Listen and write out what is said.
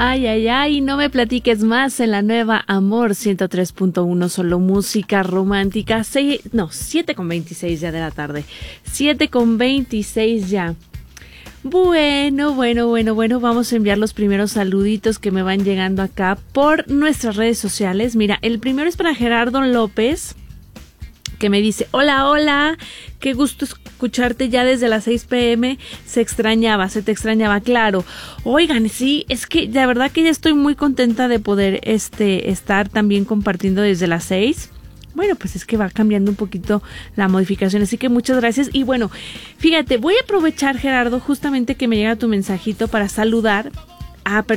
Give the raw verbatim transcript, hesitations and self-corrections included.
Ay, ay, ay, no me platiques más en la nueva Amor ciento tres punto uno, solo música romántica. Seis, no, siete con veintiséis ya de la tarde. siete con veintiséis ya. Bueno, bueno, bueno, bueno, vamos a enviar los primeros saluditos que me van llegando acá por nuestras redes sociales. Mira, el primero es para Gerardo López, que me dice, hola, hola, qué gusto escucharte ya desde las seis pm, se extrañaba, se te extrañaba, claro. Oigan, sí, es que la verdad que ya estoy muy contenta de poder este estar también compartiendo desde las seis. Bueno, pues es que va cambiando un poquito la modificación, así que muchas gracias. Y bueno, fíjate, voy a aprovechar, Gerardo, justamente que me llega tu mensajito para saludar a